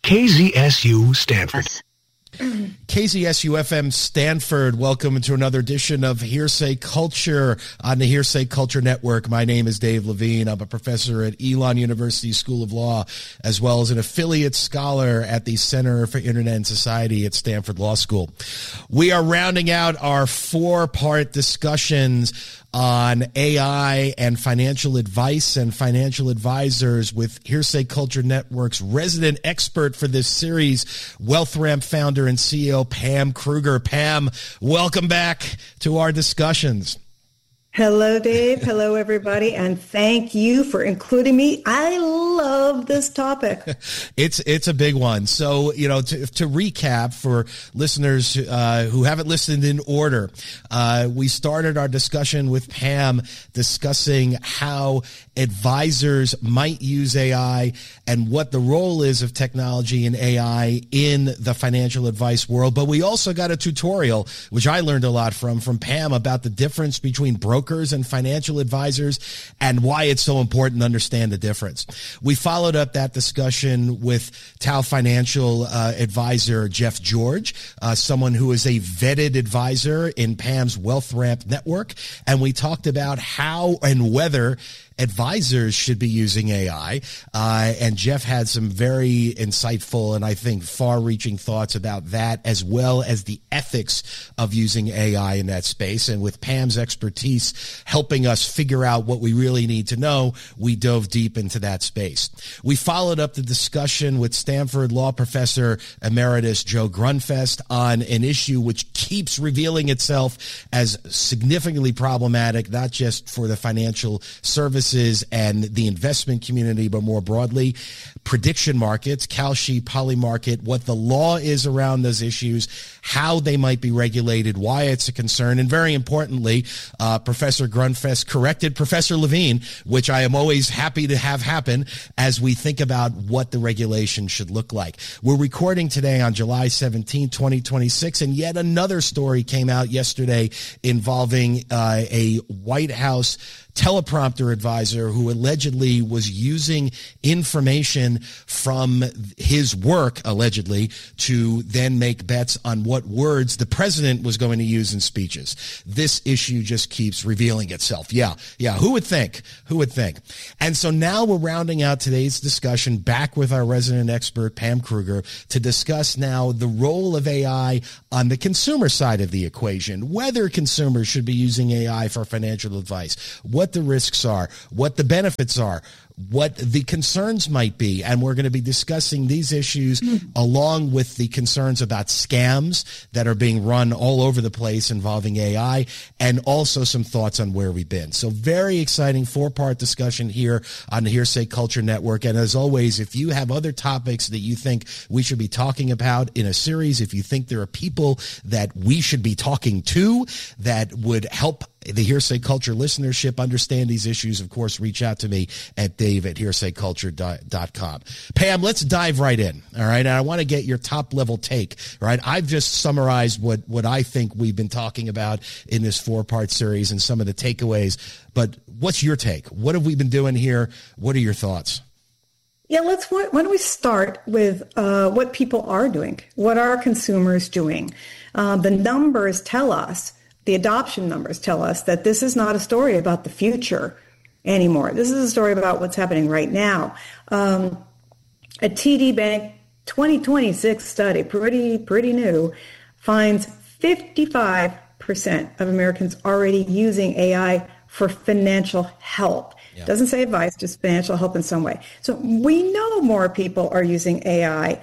KZSU Stanford. KZSU FM Stanford, welcome to another edition of Hearsay Culture on the Hearsay Culture Network. My name is Dave Levine. I'm a professor at Elon University School of Law, as well as an affiliate scholar at the Center for Internet and Society at Stanford Law School. We are rounding out our four-part discussions on AI and financial advice and financial advisors with Hearsay Culture Network's resident expert for this series, WealthRamp founder and CEO Pam Kruger. Pam, welcome back to our discussions. Hello, Dave. Hello, everybody. And thank you for including me. I love this topic. It's a big one. So, to recap for listeners who haven't listened in order, we started our discussion with Pam discussing how advisors might use AI and what the role is of technology and AI in the financial advice world. But we also got a tutorial, which I learned a lot from Pam, about the difference between brokers and financial advisors and why it's so important to understand the difference. We followed up that discussion with Tao Financial advisor Jeff George, someone who is a vetted advisor in Pam's WealthRamp network. And we talked about how and whether advisors should be using AI. And Jeff had some very insightful and I think far-reaching thoughts about that, as well as the ethics of using AI in that space. And with Pam's expertise helping us figure out what we really need to know, we dove deep into that space. We followed up the discussion with Stanford Law Professor Emeritus Joe Grundfest on an issue which keeps revealing itself as significantly problematic, not just for the financial services and the investment community, but more broadly, prediction markets, Kalshi, Polymarket, what the law is around those issues, how they might be regulated, why it's a concern, and very importantly, Professor Grundfest corrected Professor Levine, which I am always happy to have happen as we think about what the regulation should look like. We're recording today on July 17, 2026, and yet another story came out yesterday involving a White House teleprompter advisor who allegedly was using information from his work, allegedly, to then make bets on what words the president was going to use in speeches. This issue just keeps revealing itself. Yeah. Who would think? And so now we're rounding out today's discussion back with our resident expert, Pam Kruger, to discuss now the role of AI on the consumer side of the equation, whether consumers should be using AI for financial advice, what the risks are, what the benefits are, what the concerns might be. And we're going to be discussing these issues along with the concerns about scams that are being run all over the place involving AI, and also some thoughts on where we've been. So very exciting four-part discussion here on the Hearsay Culture Network. And as always, if you have other topics that you think we should be talking about in a series, if you think there are people that we should be talking to that would help the Hearsay Culture listenership understand these issues, of course, reach out to me at dave@hearsayculture.com. Pam, let's dive right in. All right. And I want to get your top level take. Right. I've just summarized what I think we've been talking about in this four-part series and some of the takeaways. But what's your take? What have we been doing here? What are your thoughts? Yeah, why don't we start with what people are doing? What are consumers doing? The numbers tell us, the adoption numbers tell us that this is not a story about the future anymore. This is a story about what's happening right now. A TD Bank 2026 study, pretty new, finds 55% of Americans already using AI for financial help. Yeah. Doesn't say advice, just financial help in some way. So we know more people are using AI,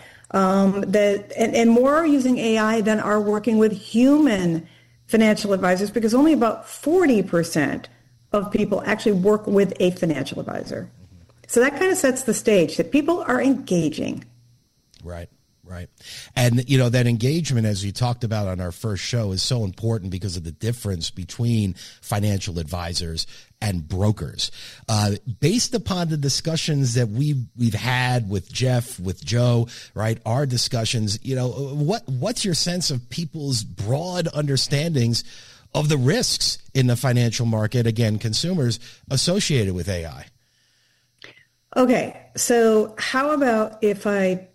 and more are using AI than are working with human financial advisors, because only about 40% of people actually work with a financial advisor. So that kind of sets the stage that people are engaging. Right. And, that engagement, as you talked about on our first show, is so important because of the difference between financial advisors and brokers. Based upon the discussions that we've had with Jeff, with Joe, right, our discussions, what's your sense of people's broad understandings of the risks in the financial market, again, consumers associated with AI? Okay, so how about if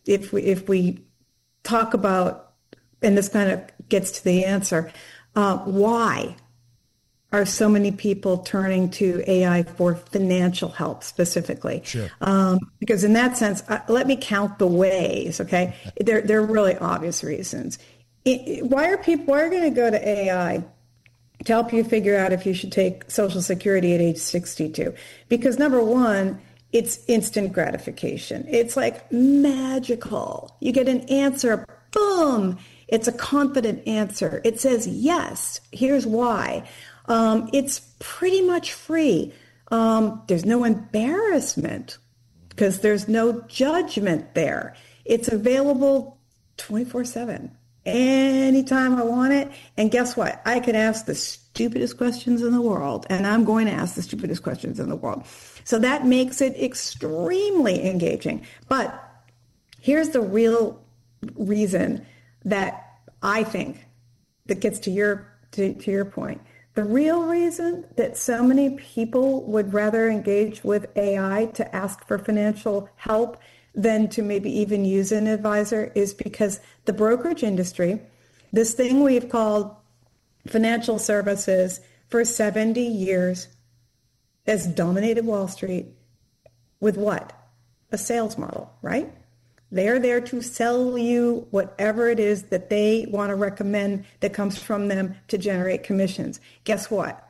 we talk about, and this kind of gets to the answer, why are so many people turning to AI for financial help specifically? Sure. Because in that sense, let me count the ways. Okay, they're really obvious reasons. Why are going to go to AI to help you figure out if you should take Social Security at age 62? Because number one, it's instant gratification. It's like magical. You get an answer, boom. It's a confident answer. It says yes. Here's why. It's pretty much free. There's no embarrassment because there's no judgment there. It's available 24/7. Anytime I want it. And guess what? I can ask the stupidest questions in the world, and I'm going to ask the stupidest questions in the world. So that makes it extremely engaging. But here's the real reason that I think that gets to your point. The real reason that so many people would rather engage with AI to ask for financial help than to maybe even use an advisor is because the brokerage industry, this thing we've called financial services for 70 years, has dominated Wall Street with what? A sales model, right? They're there to sell you whatever it is that they want to recommend that comes from them to generate commissions. Guess what?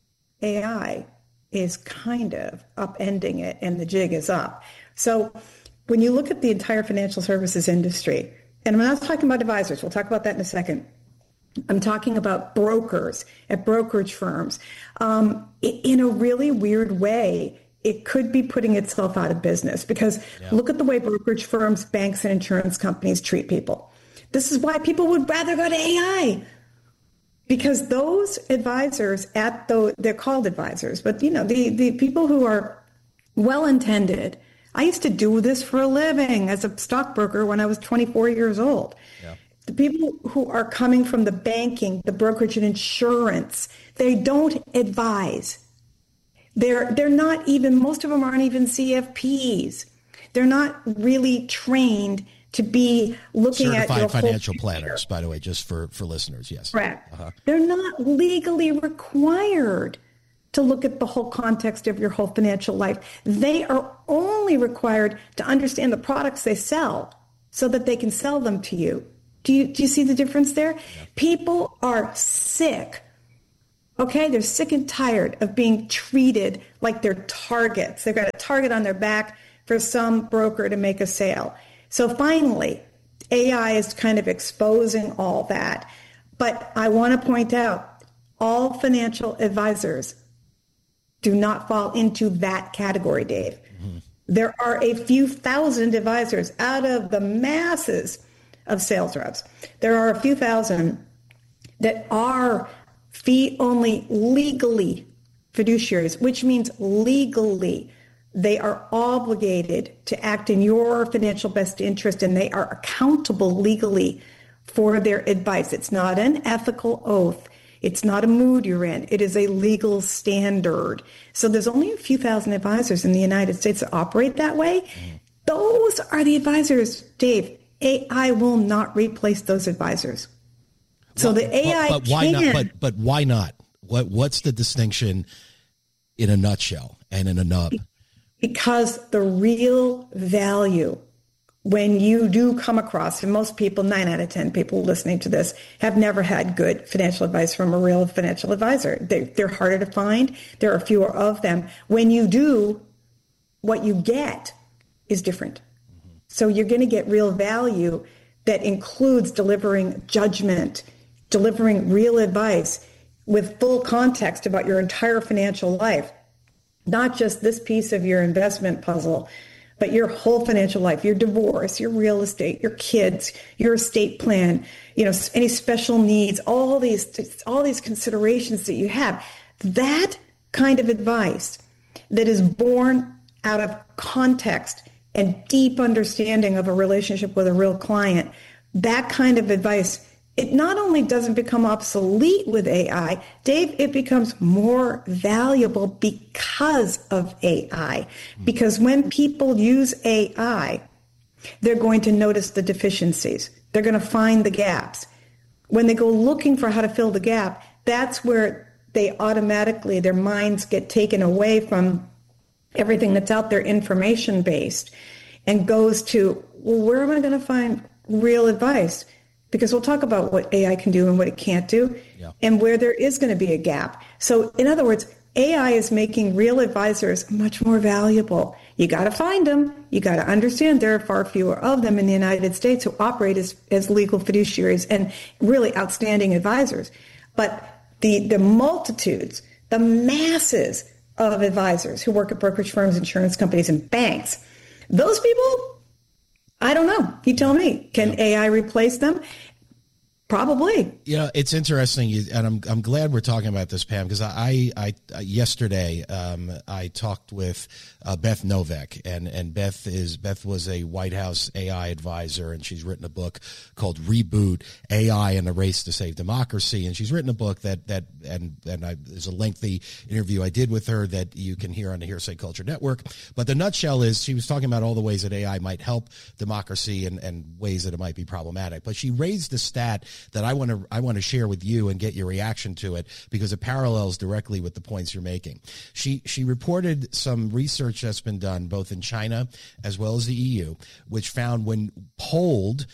AI is kind of upending it, and the jig is up. So when you look at the entire financial services industry, and I'm not talking about advisors, we'll talk about that in a second. I'm talking about brokers at brokerage firms. In a really weird way, it could be putting itself out of business because look at the way brokerage firms, banks, and insurance companies treat people. This is why people would rather go to AI, because those advisors they're called advisors, but the people who are well-intended. I used to do this for a living as a stockbroker when I was 24 years old. Yeah. The people who are coming from the banking, the brokerage and insurance, they don't advise. They're not even, most of them aren't even CFPs. They're not really trained to be looking certified at your financial planners, by the way, just for listeners. Yes. Correct. They're not legally required to look at the whole context of your whole financial life. They are only required to understand the products they sell so that they can sell them to you. Do you see the difference there? Yeah. People are sick. Okay, they're sick and tired of being treated like they're targets. They've got a target on their back for some broker to make a sale. So finally, AI is kind of exposing all that. But I want to point out, all financial advisors do not fall into that category, Dave. Mm-hmm. There are a few thousand advisors out of the masses of sales reps. There are a few thousand that are fee-only legally fiduciaries, which means legally they are obligated to act in your financial best interest, and they are accountable legally for their advice. It's not an ethical oath. It's not a mood you're in. It is a legal standard. So there's only a few thousand advisors in the United States that operate that way. Those are the advisors, Dave. AI will not replace those advisors. So the AI but why not? But why not? What's the distinction in a nutshell and in a nub? Because the real value, when you do come across, and most people, 9 out of 10 people listening to this, have never had good financial advice from a real financial advisor. They're harder to find. There are fewer of them. When you do, what you get is different. Mm-hmm. So you're going to get real value that includes delivering judgment, delivering real advice with full context about your entire financial life, not just this piece of your investment puzzle, but your whole financial life, your divorce, your real estate, your kids, your estate plan, any special needs, all these considerations that you have. That kind of advice that is born out of context and deep understanding of a relationship with a real client, that kind of advice it not only doesn't become obsolete with AI, Dave, it becomes more valuable because of AI. Because when people use AI, they're going to notice the deficiencies. They're going to find the gaps. When they go looking for how to fill the gap, that's where they automatically, their minds get taken away from everything that's out there information-based and goes to, well, where am I going to find real advice? Because we'll talk about what AI can do and what it can't do, and where there is going to be a gap. So in other words, AI is making real advisors much more valuable. You got to find them. You got to understand there are far fewer of them in the United States who operate as legal fiduciaries and really outstanding advisors. But the multitudes, the masses of advisors who work at brokerage firms, insurance companies, and banks, those people, I don't know. You tell me. Can AI replace them? Probably. You know, it's interesting, and I'm glad we're talking about this, Pam, because I yesterday I talked with Beth Novak, and Beth was a White House AI advisor, and she's written a book called Reboot: AI and the Race to Save Democracy, and she's written a book there's a lengthy interview I did with her that you can hear on the Hearsay Culture Network. But the nutshell is she was talking about all the ways that AI might help democracy and ways that it might be problematic. But she raised a stat that I want to share with you and get your reaction to it, because it parallels directly with the points you're making. She reported some research that's been done both in China as well as the EU, which found when polled,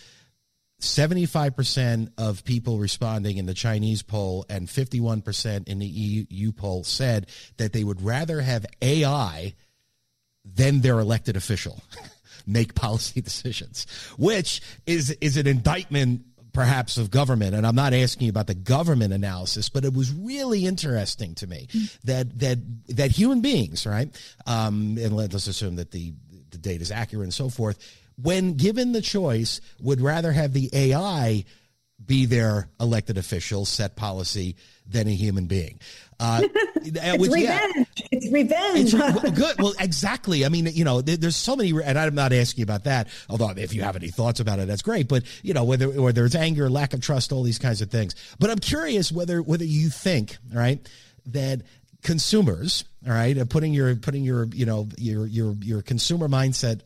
75% of people responding in the Chinese poll and 51% in the EU poll said that they would rather have AI than their elected official make policy decisions, which is an indictment perhaps of government. And I'm not asking you about the government analysis, but it was really interesting to me that human beings, right? And let's assume that the data is accurate and so forth, when given the choice, would rather have the AI be their elected official, set policy, than a human being. It's revenge. Yeah. It's revenge. Good. Well, exactly. I mean, you know, there's so many, and I'm not asking you about that, although if you have any thoughts about it, that's great. But, you know, whether it's anger, lack of trust, all these kinds of things. But I'm curious whether you think, right, that consumers, all right, putting your you know your consumer mindset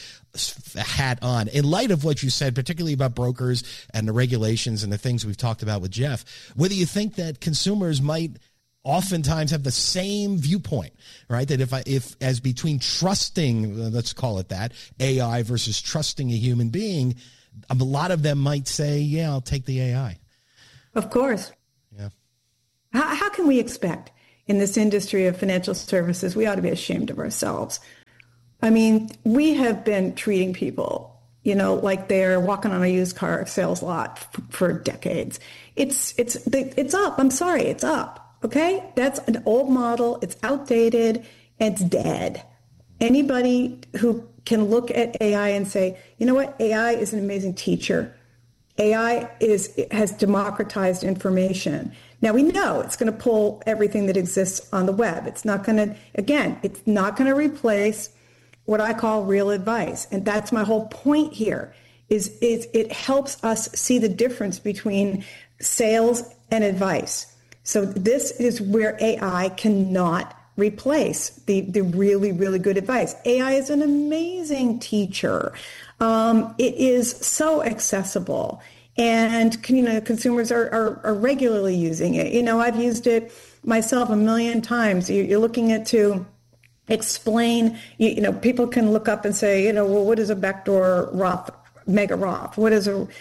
hat on, in light of what you said, particularly about brokers and the regulations and the things we've talked about with Jeff, whether you think that consumers might oftentimes have the same viewpoint, right? That if as between trusting, let's call it that, AI versus trusting a human being, a lot of them might say, yeah, I'll take the AI. Of course. Yeah. How can we expect in this industry of financial services, we ought to be ashamed of ourselves. I mean, we have been treating people, you know, like they're walking on a used car sales lot for decades. It's up. I'm sorry, it's up. Okay, that's an old model. It's outdated. It's dead. Anybody who can look at AI and say, you know what, AI is an amazing teacher. AI has democratized information. Now we know it's going to pull everything that exists on the web. It's not going to, again, it's not going to replace what I call real advice. And that's my whole point here is it helps us see the difference between sales and advice. So this is where AI cannot replace the really, really good advice. AI is an amazing teacher. It is so accessible, and consumers are regularly using it. You know, I've used it myself a million times. You're looking at to explain. You know, people can look up and say, you know, well, what is a backdoor Roth? Mega Roth. What is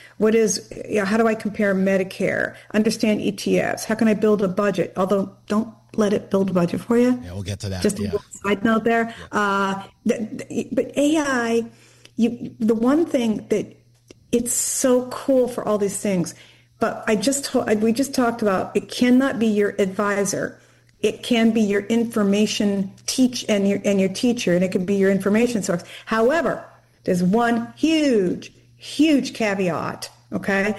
how do I compare Medicare? Understand ETFs. How can I build a budget? Although don't let it build a budget for you. Yeah, we'll get to that. Just a little side note there. Yeah. But AI, the one thing that it's so cool for all these things, but we just talked about, it cannot be your advisor. It can be your information and your teacher, and it can be your information source. However, there's one huge caveat, okay?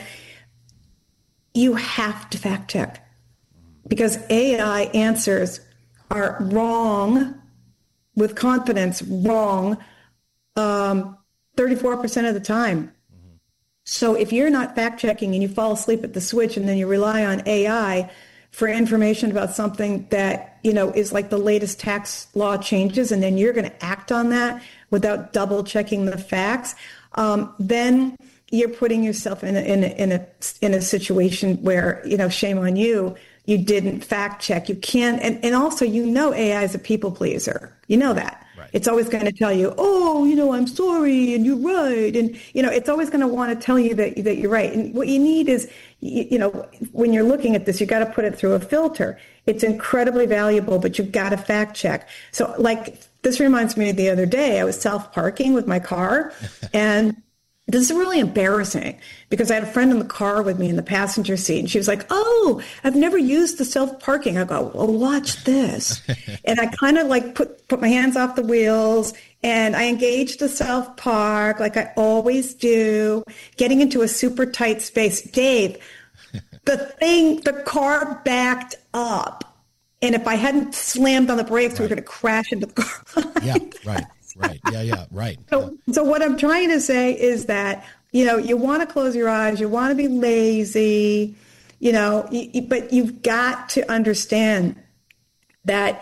You have to fact check, because AI answers are wrong, with confidence, wrong 34% of the time. So if you're not fact checking and you fall asleep at the switch and then you rely on AI for information about something that, is like the latest tax law changes, and then you're going to act on that without double checking the facts, then you're putting yourself in a situation where, shame on you. You didn't fact check. You can't. And also, AI is a people pleaser. You know that. Right. It's always going to tell you, I'm sorry, and you're right. And, it's always going to want to tell you that you're right. And what you need is, when you're looking at this, you got to put it through a filter. It's incredibly valuable, but you've got to fact check. So this reminds me of the other day, I was self-parking with my car, and this is really embarrassing because I had a friend in the car with me in the passenger seat, and she was like, "Oh, I've never used the self-parking." I go, "Well, watch this." And I kind of put my hands off the wheels, and I engaged the self-park like I always do, getting into a super tight space. Dave, the car backed up. And if I hadn't slammed on the brakes, we were going to crash into the car. Yeah, right. Right. Yeah. Right. So what I'm trying to say is that, you want to close your eyes, you want to be lazy, but you've got to understand that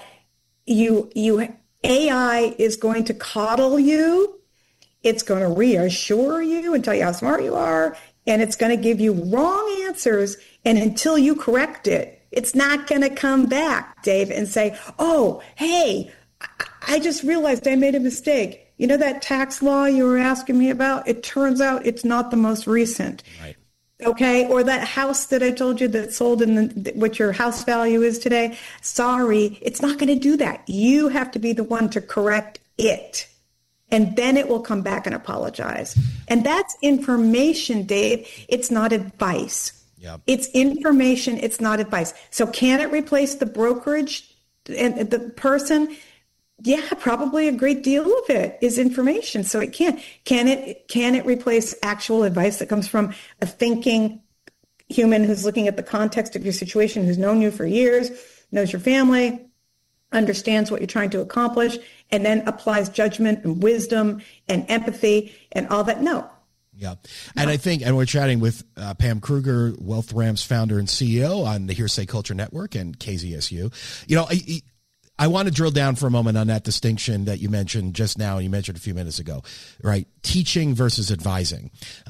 AI is going to coddle you. It's going to reassure you and tell you how smart you are. And it's going to give you wrong answers. And until you correct it, it's not going to come back, Dave, and say, "Oh, hey, I just realized I made a mistake. That tax law you were asking me about, it turns out it's not the most recent." Right. Okay. Or that house that I told you that sold in what your house value is today. Sorry, it's not going to do that. You have to be the one to correct it. And then it will come back and apologize. And that's information, Dave. It's not advice. Yep. It's information. It's not advice. So can it replace the brokerage and the person? Yeah, probably a great deal of it is information. So it can. Can it replace actual advice that comes from a thinking human who's looking at the context of your situation, who's known you for years, knows your family, understands what you're trying to accomplish, and then applies judgment and wisdom and empathy and all that? No. Yeah. And I think, and we're chatting with Pam Kruger, WealthRamp's founder and CEO on the Hearsay Culture Network and KZSU. I want to drill down for a moment on that distinction that you mentioned just now. You mentioned a few minutes ago, right? Teaching versus advising.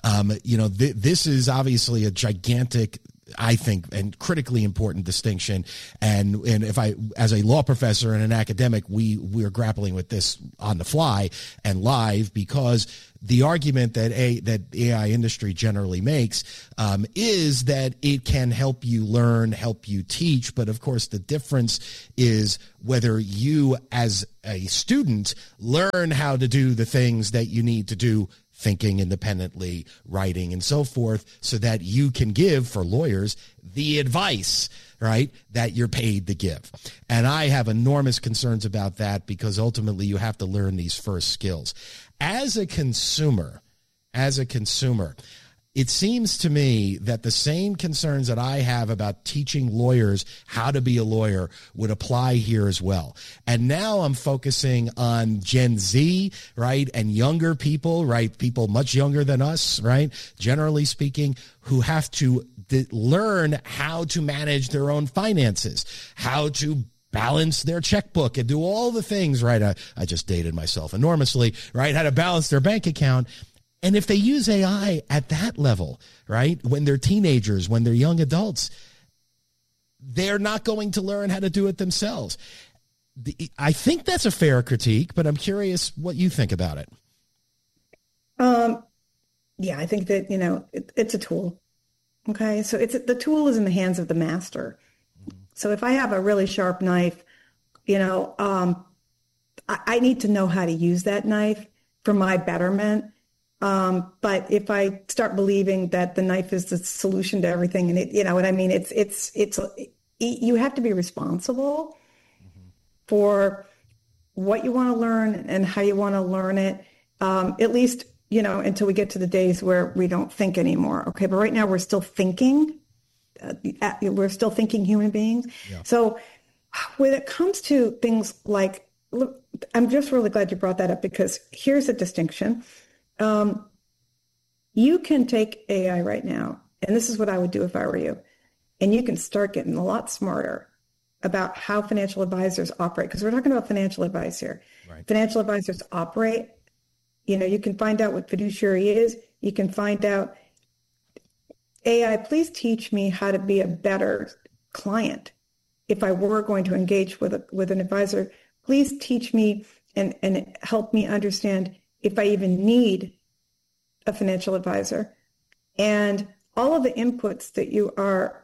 This is obviously a gigantic, I think, and critically important distinction. And if as a law professor and an academic, we're grappling with this on the fly and live, because the argument that AI industry generally makes is that it can help you learn, help you teach. But of course, the difference is whether you as a student learn how to do the things that you need to do, thinking independently, writing, and so forth, so that you can give, for lawyers, the advice, right, that you're paid to give. And I have enormous concerns about that, because ultimately you have to learn these first skills. As a consumer, it seems to me that the same concerns that I have about teaching lawyers how to be a lawyer would apply here as well. And now I'm focusing on Gen Z, right, and younger people, right, people much younger than us, right, generally speaking, who have to learn how to manage their own finances, how to balance their checkbook and do all the things, right? I just dated myself enormously, right? How to balance their bank account. And if they use AI at that level, right, when they're teenagers, when they're young adults, they're not going to learn how to do it themselves. I think that's a fair critique, but I'm curious what you think about it. Yeah, I think that, it's a tool. Okay. So the tool is in the hands of the master. So if I have a really sharp knife, I need to know how to use that knife for my betterment. But if I start believing that the knife is the solution to everything, and you know what I mean, you have to be responsible for what you want to learn and how you want to learn it. At least, until we get to the days where we don't think anymore. Okay. But right now we're still thinking. We're still thinking human beings. Yeah. So when it comes to things like, look, I'm just really glad you brought that up, because here's a distinction. You can take AI right now, and this is what I would do if I were you, and you can start getting a lot smarter about how financial advisors operate, because we're talking about financial advice here. Right. Financial advisors operate. You can find out what fiduciary is. You can find out, AI, please teach me how to be a better client. If I were going to engage with an advisor, please teach me and help me understand if I even need a financial advisor. And all of the inputs that you are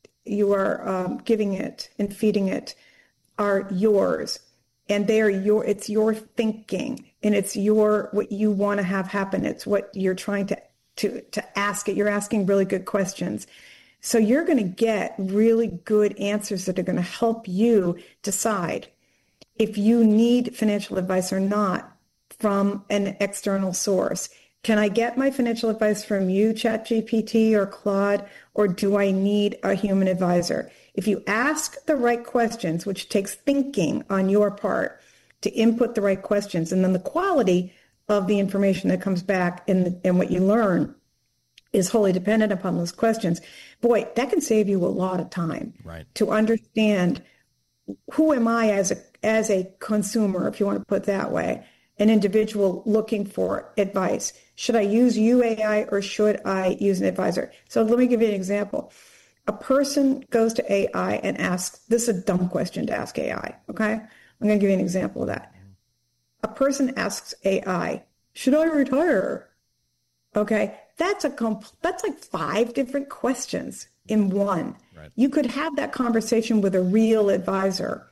giving it and feeding it are yours, and it's your thinking, and it's what you want to have happen. It's what you're trying to ask it. You're asking really good questions. So you're going to get really good answers that are going to help you decide if you need financial advice or not from an external source. Can I get my financial advice from you, ChatGPT or Claude, or do I need a human advisor? If you ask the right questions, which takes thinking on your part to input the right questions, and then the quality of the information that comes back and what you learn is wholly dependent upon those questions, boy, that can save you a lot of time. Right. To understand who am I as a consumer, if you want to put it that way, an individual looking for advice. Should I use UAI or should I use an advisor? So let me give you an example. A person goes to AI and asks, this is a dumb question to ask AI, okay? I'm going to give you an example of that. A person asks AI, should I retire? Okay, that's like 5 different questions in one. Right. You could have that conversation with a real advisor,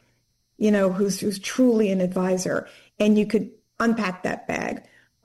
who's truly an advisor, and you could unpack that bag.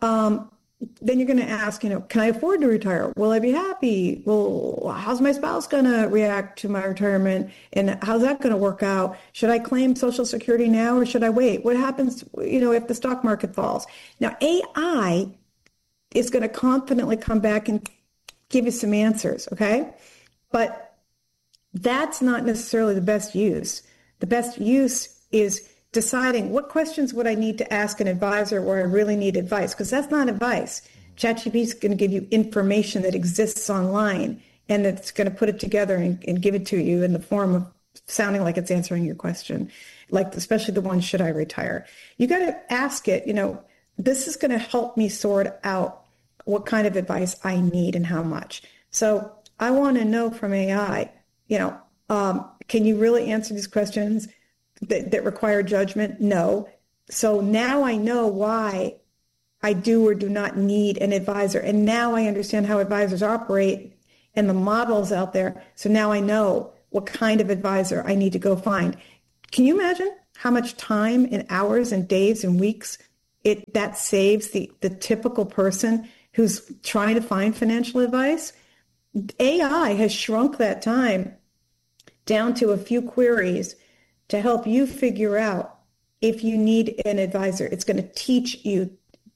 Then you're going to ask, can I afford to retire? Will I be happy? Well, how's my spouse going to react to my retirement? And how's that going to work out? Should I claim Social Security now or should I wait? What happens, if the stock market falls? Now, AI is going to confidently come back and give you some answers, okay? But that's not necessarily the best use. The best use is deciding what questions would I need to ask an advisor where I really need advice, because that's not advice. ChatGPT is going to give you information that exists online, and it's going to put it together and give it to you in the form of sounding like it's answering your question, like especially the one, should I retire? You got to ask it, this is going to help me sort out what kind of advice I need and how much. So I want to know from AI, can you really answer these questions that require judgment? No. So now I know why I do or do not need an advisor. And now I understand how advisors operate and the models out there. So now I know what kind of advisor I need to go find. Can you imagine how much time and hours and days and weeks that saves the typical person who's trying to find financial advice? AI has shrunk that time down to a few queries to help you figure out if you need an advisor. It's going to teach you,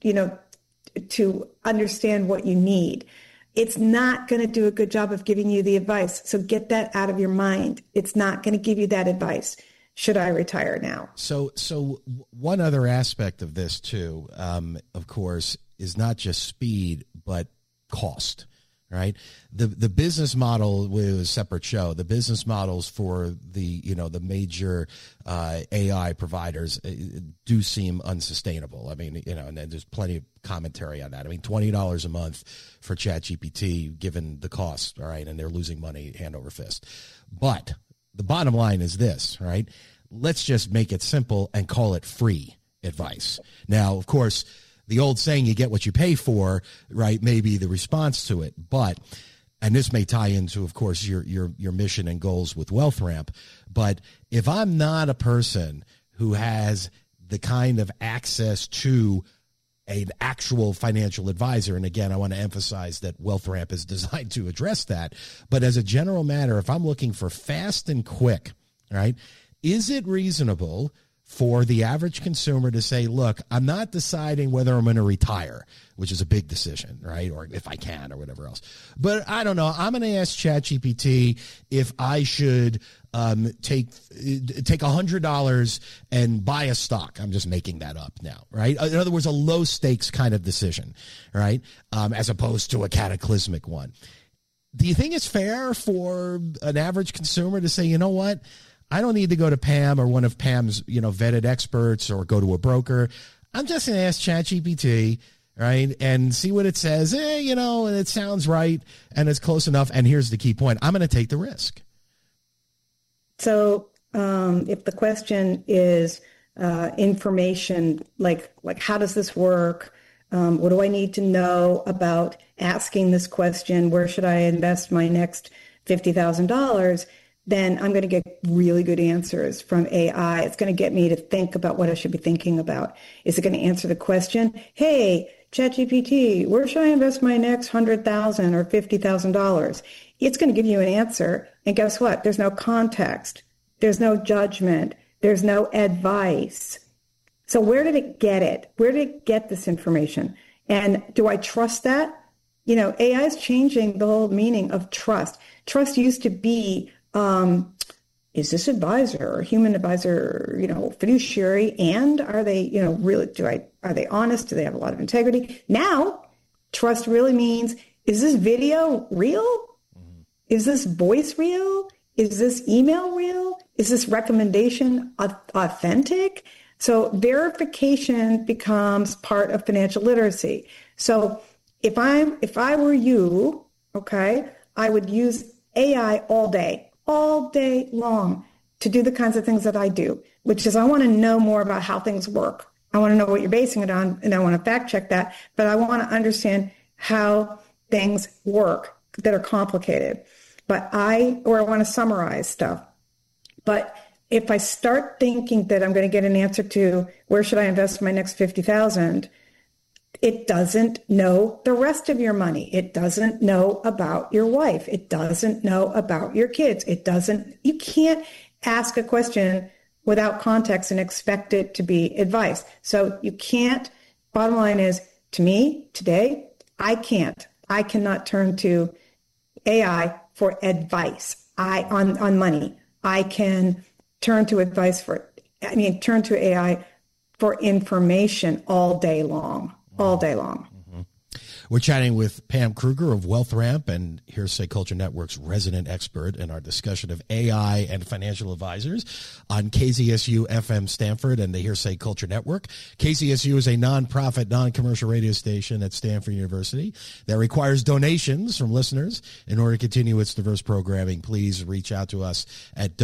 to understand what you need. It's not going to do a good job of giving you the advice. So get that out of your mind. It's not going to give you that advice. Should I retire now? So one other aspect of this too, of course, is not just speed, but cost. Right. The business model was a separate show. The business models for the major AI providers do seem unsustainable. I mean, and there's plenty of commentary on that. I mean, $20 a month for ChatGPT, given the cost. All right. And they're losing money hand over fist. But the bottom line is this, right? Let's just make it simple and call it free advice. Now, of course, the old saying, you get what you pay for, right, may be the response to it. But, and this may tie into, of course, your mission and goals with WealthRamp. But if I'm not a person who has the kind of access to an actual financial advisor, and again, I want to emphasize that WealthRamp is designed to address that. But as a general matter, if I'm looking for fast and quick, right, is it reasonable for the average consumer to say, look, I'm not deciding whether I'm going to retire, which is a big decision, right? Or if I can or whatever else. But I don't know. I'm going to ask ChatGPT if I should take $100 and buy a stock. I'm just making that up now, right? In other words, a low stakes kind of decision, right? As opposed to a cataclysmic one. Do you think it's fair for an average consumer to say, you know what? I don't need to go to Pam or one of Pam's, vetted experts or go to a broker. I'm just going to ask ChatGPT, right, and see what it says. And it sounds right and it's close enough. And here's the key point. I'm going to take the risk. So if the question is information, like how does this work? What do I need to know about asking this question? Where should I invest my next $50,000? Then I'm going to get really good answers from AI. It's going to get me to think about what I should be thinking about. Is it going to answer the question, hey, ChatGPT, where should I invest my next $100,000 or $50,000? It's going to give you an answer. And guess what? There's no context. There's no judgment. There's no advice. So where did it get it? Where did it get this information? And do I trust that? AI is changing the whole meaning of trust. Trust used to be, is this advisor or human advisor, fiduciary? And are they, really, are they honest? Do they have a lot of integrity? Now, trust really means, is this video real? Is this voice real? Is this email real? Is this recommendation authentic? So verification becomes part of financial literacy. So if I were you, okay, I would use AI all day long to do the kinds of things that I do, which is I want to know more about how things work. I want to know what you're basing it on, and I want to fact check that, but I want to understand how things work that are complicated. But I want to summarize stuff. But if I start thinking that I'm going to get an answer to where should I invest my next $50,000, it doesn't know the rest of your money. It doesn't know about your wife. It doesn't know about your kids. You can't ask a question without context and expect it to be advice. So you can't, bottom line is, to me, today, I cannot turn to AI for advice on money. I can turn to AI for information all day long. Mm-hmm. We're chatting with Pam Kruger of WealthRamp and Hearsay Culture Network's resident expert in our discussion of AI and financial advisors on KZSU FM Stanford and the Hearsay Culture Network. KZSU is a nonprofit, non-commercial radio station at Stanford University that requires donations from listeners in order to continue its diverse programming. Please reach out to us at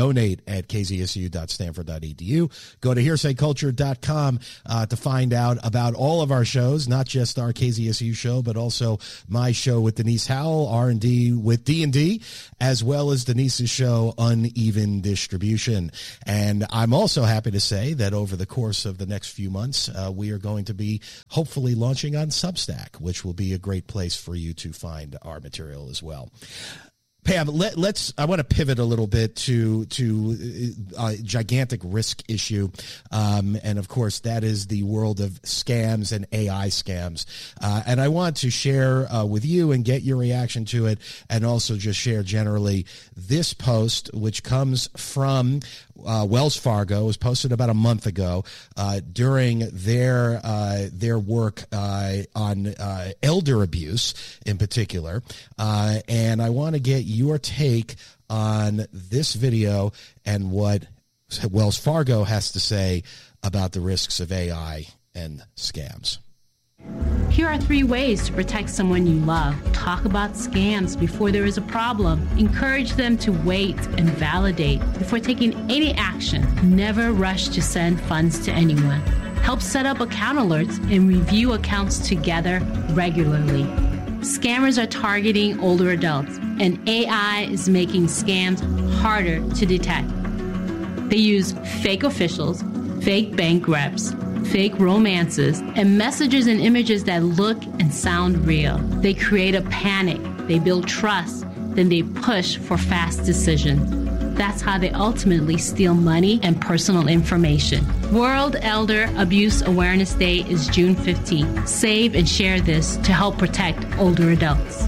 donate@kzsu.stanford.edu. Go to hearsayculture.com to find out about all of our shows, not just our KZSU show, but also my show with Denise Howell, R&D with D&D, as well as Denise's show, Uneven Distribution. And I'm also happy to say that over the course of the next few months, we are going to be hopefully launching on Substack, which will be a great place for you to find our material as well. Pam, I want to pivot a little bit to a gigantic risk issue. And of course, that is the world of scams and AI scams. And I want to share with you and get your reaction to it, and also just share generally this post, which comes from Wells Fargo. It was posted about a month ago during their work on elder abuse in particular. And I want to get your take on this video and what Wells Fargo has to say about the risks of AI and scams. Here are 3 ways to protect someone you love. Talk about scams before there is a problem. Encourage them to wait and validate before taking any action. Never rush to send funds to anyone. Help set up account alerts and review accounts together regularly. Scammers are targeting older adults, and AI is making scams harder to detect. They use fake officials, fake bank reps, fake romances, and messages and images that look and sound real. They create a panic, they build trust, then they push for fast decisions. That's how they ultimately steal money and personal information. World Elder Abuse Awareness Day is June 15th. Save and share this to help protect older adults.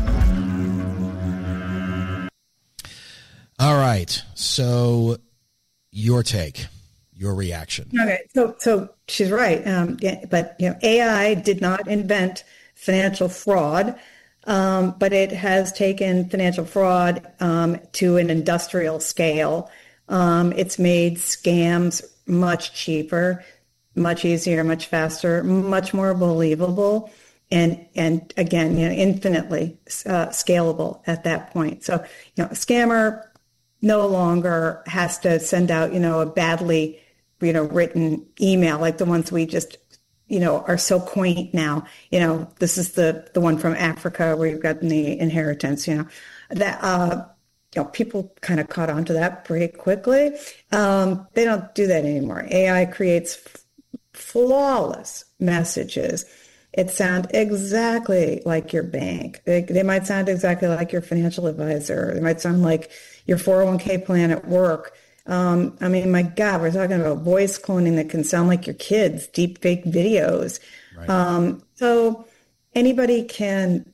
All right. So your take, your reaction. Okay. So she's right. But AI did not invent financial fraud, but it has taken financial fraud to an industrial scale. It's made scams much cheaper, much easier, much faster, much more believable, and again, infinitely scalable at that point. So, a scammer no longer has to send out, a badly, written email like the ones we just, are so quaint now. This is the one from Africa where you've got the inheritance, that, people kind of caught on to that pretty quickly. They don't do that anymore. AI creates flawless messages. It sounds exactly like your bank. They might sound exactly like your financial advisor. They might sound like your 401k plan at work. My God, we're talking about voice cloning that can sound like your kids, deep fake videos. Right. So anybody can,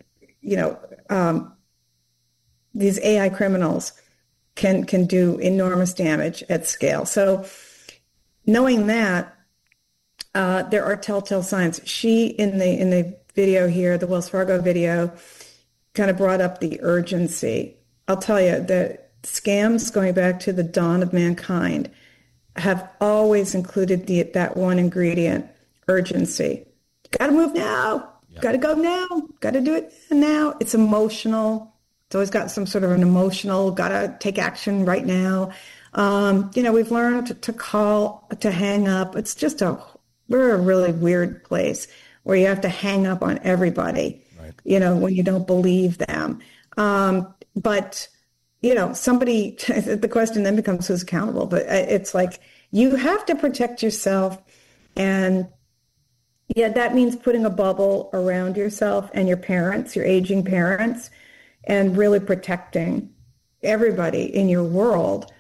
these AI criminals can do enormous damage at scale. So knowing that, there are telltale signs. She, in the video here, the Wells Fargo video, kind of brought up the urgency. I'll tell you, the scams going back to the dawn of mankind have always included that one ingredient, urgency. Got to move now. Yep. Got to go now. Got to do it now. It's emotional. It's always got some sort of an emotional, got to take action right now. We've learned to call, to hang up. It's just we're a really weird place where you have to hang up on everybody, right, when you don't believe them. But somebody, the question then becomes who's accountable. But it's like you have to protect yourself. And that means putting a bubble around yourself and your parents, your aging parents, and really protecting everybody in your world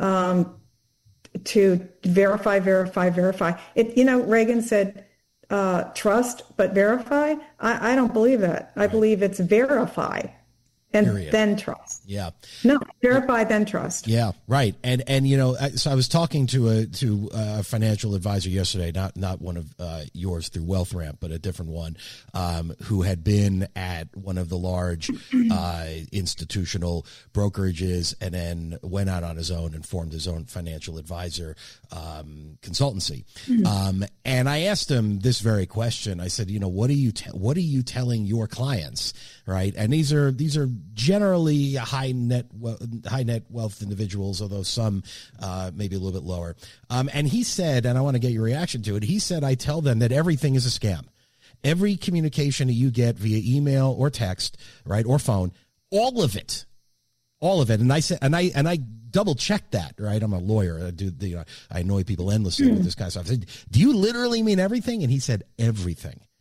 to verify. Reagan said, trust, but verify. I don't believe that. I believe it's verify and then trust. Yeah. No, verify, then trust. Yeah, right. And so I was talking to a financial advisor yesterday, not one of yours through WealthRamp, but a different one, who had been at one of the large institutional brokerages and then went out on his own and formed his own financial advisor consultancy. Mm-hmm. And I asked him this very question. I said, what are you telling your clients, right? And these are generally high net wealth individuals, although some maybe a little bit lower. And he said, and I want to get your reaction to it, he said, I tell them that everything is a scam. Every communication that you get via email or text, right, or phone, all of it. And I said, and I double checked that, right? I'm a lawyer. I annoy people endlessly with this kind of stuff. I said, do you literally mean everything? And he said, everything.